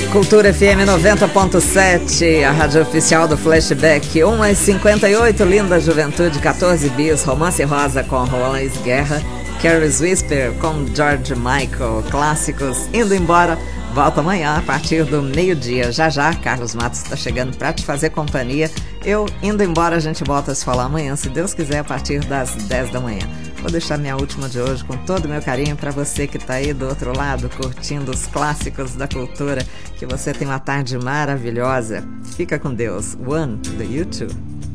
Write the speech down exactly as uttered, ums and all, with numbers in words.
Cultura F M noventa ponto sete, a rádio oficial do Flashback. uma e cinquenta e oito, Linda Juventude, quatorze bis, Romance Rosa com Roland Guerra, Carrie's Whisper com George Michael, clássicos. Indo embora, volta amanhã a partir do meio-dia. Já já, Carlos Matos está chegando para te fazer companhia. Eu indo embora, a gente volta a se falar amanhã, se Deus quiser, a partir das dez da manhã. Vou deixar minha última de hoje com todo o meu carinho para você que está aí do outro lado, curtindo os clássicos da cultura. Que você tenha uma tarde maravilhosa. Fica com Deus. One, do YouTube.